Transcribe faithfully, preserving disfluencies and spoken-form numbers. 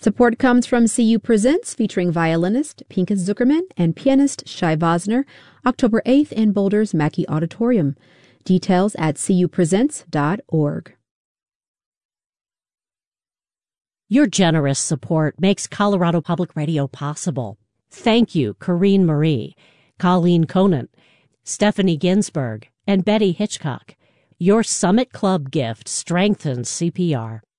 Support comes from C U Presents, featuring violinist Pinkas Zuckerman and pianist Shai Vosner, October eighth in Boulder's Mackey Auditorium. Details at c u presents dot org. Your generous support makes Colorado Public Radio possible. Thank you, Corrine Marie, Colleen Conant, Stephanie Ginsberg, and Betty Hitchcock. Your Summit Club gift strengthens C P R.